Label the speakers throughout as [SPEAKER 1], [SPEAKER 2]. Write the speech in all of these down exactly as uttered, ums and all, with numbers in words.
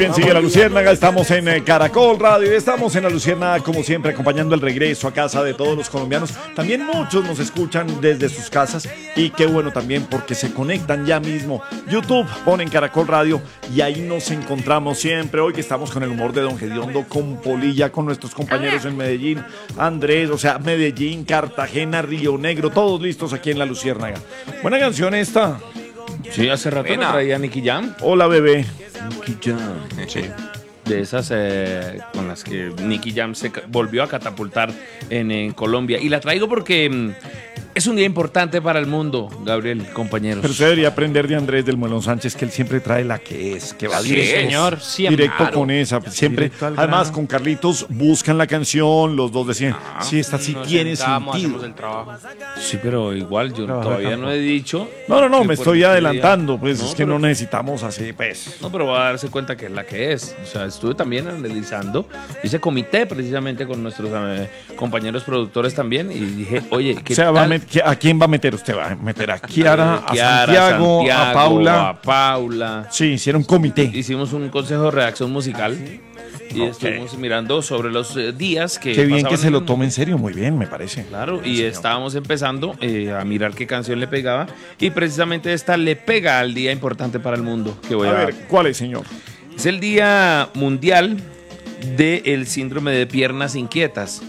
[SPEAKER 1] Bien, sigue la Luciérnaga, estamos en eh, Caracol Radio, estamos en la Luciérnaga como siempre acompañando el regreso a casa de todos los colombianos. También muchos nos escuchan desde sus casas y qué bueno también porque se conectan ya mismo. YouTube, ponen Caracol Radio y ahí nos encontramos siempre. Hoy que estamos con el humor de Don Gediondo, con Polilla, con nuestros compañeros en Medellín, Andrés, o sea, Medellín, Cartagena, Río Negro, todos listos aquí en la Luciérnaga. Buena canción esta.
[SPEAKER 2] Sí, hace rato me traía Nicky Jam.
[SPEAKER 1] Hola, bebé.
[SPEAKER 2] Nicky Jam. Sí. De esas eh, con las que Nicky Jam se volvió a catapultar en, en Colombia. Y la traigo porque mm, es un día importante para el mundo, Gabriel, compañeros.
[SPEAKER 1] Pero usted debería aprender de Andrés del Muelón Sánchez, que él siempre trae la que es, que va
[SPEAKER 2] Sí,
[SPEAKER 1] directo,
[SPEAKER 2] señor, siempre.
[SPEAKER 1] directo
[SPEAKER 2] Claro.
[SPEAKER 1] con esa, siempre. Además, con Carlitos buscan la canción, los dos decían,
[SPEAKER 2] Ah,
[SPEAKER 1] sí, esta sí
[SPEAKER 3] Nos
[SPEAKER 1] tiene
[SPEAKER 3] sentamos,
[SPEAKER 1] sentido.
[SPEAKER 3] hacemos el trabajo.
[SPEAKER 2] Sí, pero igual yo
[SPEAKER 1] Trabaja
[SPEAKER 2] todavía
[SPEAKER 1] campo.
[SPEAKER 2] no he dicho.
[SPEAKER 1] No, no, no,
[SPEAKER 2] que
[SPEAKER 1] me
[SPEAKER 2] por
[SPEAKER 1] estoy
[SPEAKER 2] este día-
[SPEAKER 1] adelantando, pues
[SPEAKER 2] No,
[SPEAKER 1] es que
[SPEAKER 2] pero-
[SPEAKER 1] no necesitamos así, pues.
[SPEAKER 2] No, pero va a darse cuenta que es la que es. O sea, estuve también analizando, hice comité precisamente con nuestros eh, compañeros productores también y dije, oye, ¿qué
[SPEAKER 1] O sea, va a,
[SPEAKER 2] tal?
[SPEAKER 1] met- ¿a quién va a meter usted? ¿Va a meter a Kiara, a
[SPEAKER 2] Kiara,
[SPEAKER 1] Santiago, a Paula?
[SPEAKER 2] a Paula.
[SPEAKER 1] Sí, hicieron comité.
[SPEAKER 2] Hicimos un consejo de redacción musical y
[SPEAKER 1] Ok.
[SPEAKER 2] estuvimos mirando sobre los eh, días que
[SPEAKER 1] Qué bien que
[SPEAKER 2] pasaban
[SPEAKER 1] se lo
[SPEAKER 2] en-
[SPEAKER 1] tome en serio, muy bien, me parece.
[SPEAKER 2] Claro,
[SPEAKER 1] Sí,
[SPEAKER 2] y
[SPEAKER 1] señor.
[SPEAKER 2] estábamos empezando eh, a mirar qué canción le pegaba y precisamente esta le pega al día importante para el mundo que voy
[SPEAKER 1] A
[SPEAKER 2] a,
[SPEAKER 1] ver, ¿cuál es, señor?
[SPEAKER 2] Es el Día Mundial del Síndrome de Piernas Inquietas.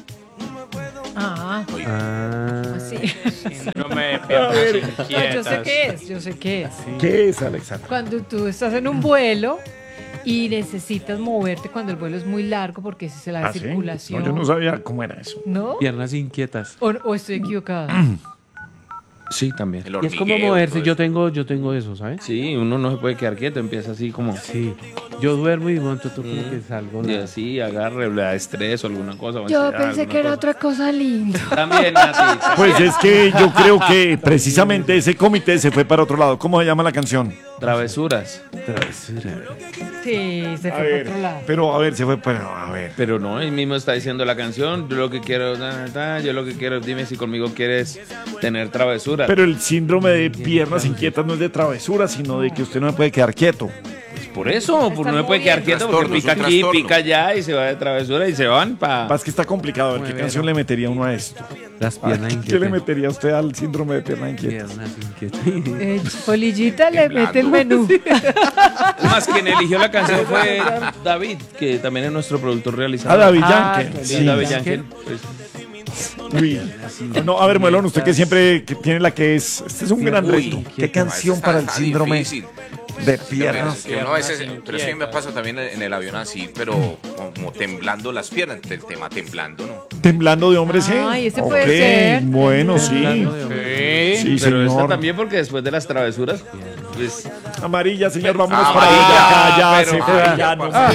[SPEAKER 4] Ah, así.
[SPEAKER 3] Síndrome de piernas
[SPEAKER 4] No, yo
[SPEAKER 3] inquietas.
[SPEAKER 4] sé qué es, yo sé qué es.
[SPEAKER 1] ¿Qué es, Alexandra?
[SPEAKER 4] Cuando tú estás en un vuelo y necesitas moverte cuando el vuelo es muy largo porque esa es la
[SPEAKER 1] ¿Ah, sí?
[SPEAKER 4] circulación.
[SPEAKER 1] No, yo no sabía cómo era eso.
[SPEAKER 4] ¿No?
[SPEAKER 5] Piernas inquietas.
[SPEAKER 4] ¿O, o estoy equivocada?
[SPEAKER 2] Sí, también.
[SPEAKER 3] El
[SPEAKER 5] Y es como
[SPEAKER 3] hormigueo,
[SPEAKER 5] moverse,
[SPEAKER 3] todo
[SPEAKER 5] yo
[SPEAKER 3] eso.
[SPEAKER 5] tengo, yo tengo eso, ¿sabes?
[SPEAKER 2] Sí, uno no se puede quedar quieto, empieza así como...
[SPEAKER 5] Sí. Yo duermo y de momento tú como que salgo.
[SPEAKER 2] Y así, agarre, le da estrés o alguna cosa. o
[SPEAKER 4] Yo
[SPEAKER 2] ansiedad,
[SPEAKER 4] pensé
[SPEAKER 2] alguna
[SPEAKER 4] que era
[SPEAKER 2] cosa.
[SPEAKER 4] otra cosa linda.
[SPEAKER 2] También, Nati.
[SPEAKER 1] Pues es que yo creo que precisamente ese comité se fue para otro lado. ¿Cómo se llama la canción?
[SPEAKER 2] Travesuras.
[SPEAKER 4] Sí, se
[SPEAKER 1] A
[SPEAKER 4] fue
[SPEAKER 1] ver,
[SPEAKER 4] por otro lado.
[SPEAKER 1] pero a ver, se fue para... A ver.
[SPEAKER 2] Pero no, él mismo está diciendo la canción. Yo lo que quiero, ta, ta, ta, yo lo que quiero, dime si conmigo quieres tener travesuras.
[SPEAKER 1] Pero el síndrome de piernas inquietas no es de travesura, sino de que usted no puede quedar quieto.
[SPEAKER 2] Por eso, pues no me puede quedar quieto porque
[SPEAKER 3] Trastorno, es
[SPEAKER 2] pica
[SPEAKER 3] un
[SPEAKER 2] aquí,
[SPEAKER 3] trastorno.
[SPEAKER 2] pica allá y se va de travesura y se van para...
[SPEAKER 1] Pasa que está complicado. A ver, ¿qué
[SPEAKER 5] Muévelo.
[SPEAKER 1] canción le metería uno a esto?
[SPEAKER 5] Las piernas
[SPEAKER 1] ¿Qué le
[SPEAKER 5] inquietas.
[SPEAKER 1] metería usted al síndrome de piernas inquietas?
[SPEAKER 5] Piernas inquietas.
[SPEAKER 4] Eh, Polillita le
[SPEAKER 3] Temblando.
[SPEAKER 4] mete el menú.
[SPEAKER 2] Más quien eligió la canción fue David, que también es nuestro productor realizador.
[SPEAKER 1] Ah, David
[SPEAKER 4] Ah,
[SPEAKER 1] Yankee.
[SPEAKER 4] claro.
[SPEAKER 2] Sí,
[SPEAKER 1] Sí.
[SPEAKER 2] David Yankee. Pues,
[SPEAKER 1] Uy. No, a ver, Muelón, usted que siempre que tiene la que es. Este es un gran
[SPEAKER 3] Uy,
[SPEAKER 1] reto. ¿Qué canción
[SPEAKER 3] Está-
[SPEAKER 1] para el
[SPEAKER 3] está
[SPEAKER 1] síndrome
[SPEAKER 3] difícil.
[SPEAKER 1] de piernas?
[SPEAKER 3] Que uno a veces, pero es que me pasa también en el avión así, pero como temblando las piernas, el tema temblando, ¿no?
[SPEAKER 1] Temblando de hombres, ¿sí?
[SPEAKER 4] Ay, ese puede
[SPEAKER 1] Ok,
[SPEAKER 4] ser.
[SPEAKER 1] Bueno, sí.
[SPEAKER 5] Temblando de hombre.
[SPEAKER 1] Sí,
[SPEAKER 2] pero esta
[SPEAKER 1] señor.
[SPEAKER 2] también porque después de las travesuras, pues
[SPEAKER 1] Amarilla, señor, vámonos
[SPEAKER 3] Ah,
[SPEAKER 1] para
[SPEAKER 3] amarilla,
[SPEAKER 1] allá. Ya
[SPEAKER 2] pero-
[SPEAKER 1] se fue.
[SPEAKER 3] ah,
[SPEAKER 1] Ya
[SPEAKER 3] ya,
[SPEAKER 1] nos
[SPEAKER 3] ah.